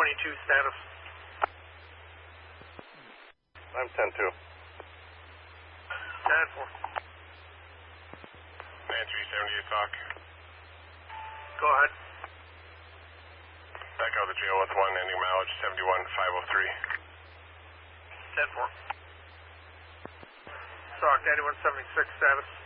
status. I'm 10-2. 10-4. Man 370 talk. Go ahead. Echo the jail with 1, ending mileage 71503. 10-4. Talk 9176 status.